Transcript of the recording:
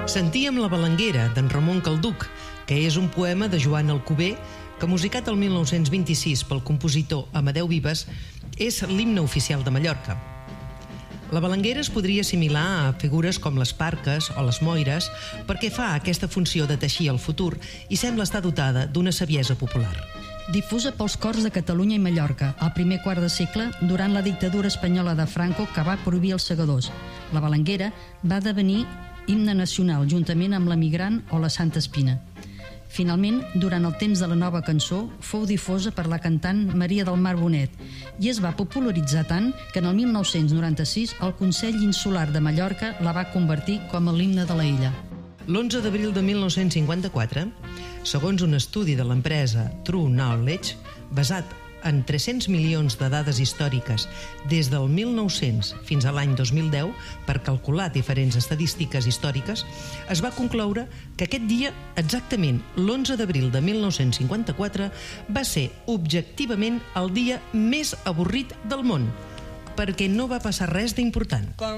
Sentíem La Balanguera, d'en Ramon Calduc, que és un poema de Joan Alcover que, musicat el 1926 pel compositor Amadeu Vives, és l'himne oficial de Mallorca. La balanguera es podria assimilar a figures com les parques o les moires perquè fa aquesta funció de teixir el futur i sembla estar dotada d'una saviesa popular. Difusa pels cors de Catalunya i Mallorca, al primer quart de segle, durant la dictadura espanyola de Franco, que va prohibir els segadors. La balanguera va devenir himne nacional, juntament amb la Migrant o la Santa Espina. Finalment, durant el temps de la nova cançó, fou difosa per la cantant Maria del Mar Bonet i es va popularitzar tant que en el 1996 el Consell Insular de Mallorca la va convertir com a l'himne de la illa. L'11 d'abril de 1954, segons un estudi de l'empresa True Knowledge, basat en 300 milions de dades històriques des del 1900 fins a l'any 2010 per calcular diferents estadístiques històriques, es va concloure que aquest dia, exactament l'11 d'abril de 1954, va ser objectivament el dia més avorrit del món, perquè no va passar res d'important.